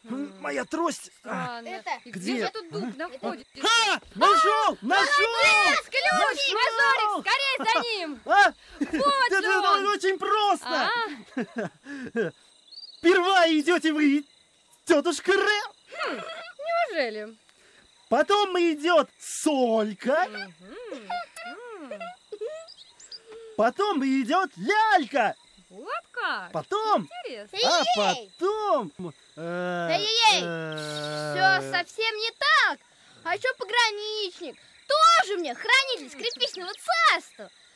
Моя трость. Это... Где же тут дуб находится? Нашел! Ключ! Мажорик, скорее за ним! Вот же он! Очень просто! Сперва идете вы, тетушка Рэ. Неужели? Потом идет Солька. Потом идет Лялька. Вот как? Потом... Интересно. А потом... Эй-ей-ей! Все совсем не так. А еще пограничник. Тоже мне хранитель скрипичного царства.